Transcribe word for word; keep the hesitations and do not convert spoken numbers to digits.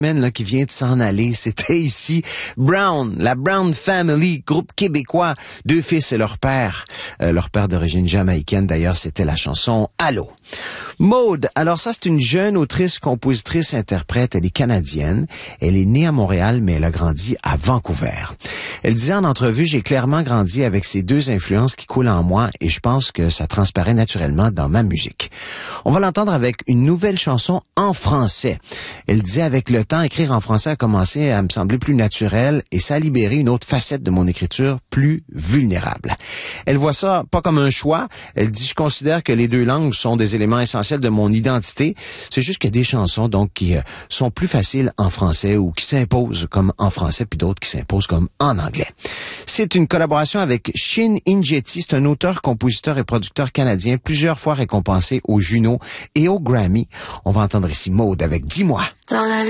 Là, qui vient de s'en aller. C'était ici Brown, la Brown Family, groupe québécois, deux fils et leur père. Euh, leur père d'origine jamaïcaine, d'ailleurs, c'était la chanson Allô. Maude, alors ça, c'est une jeune autrice, compositrice, interprète. Elle est canadienne. Elle est née à Montréal, mais elle a grandi à Vancouver. Elle disait en entrevue, j'ai clairement grandi avec ces deux influences qui coulent en moi et je pense que ça transparaît naturellement dans ma musique. On va l'entendre avec une nouvelle chanson en français. Elle disait, avec le temps, écrire en français a commencé à me sembler plus naturel et ça a libéré une autre facette de mon écriture plus vulnérable. Elle voit ça pas comme un choix. Elle dit, je considère que les deux langues sont des éléments essentiels de mon identité. C'est juste qu'il y a des chansons donc qui euh, sont plus faciles en français ou qui s'imposent comme en français puis d'autres qui s'imposent comme en anglais. C'est une collaboration avec Shin Injeti. C'est un auteur, compositeur et producteur canadien plusieurs fois récompensé au Juno et au Grammy. On va entendre ici Maude avec Dis-moi. Dans la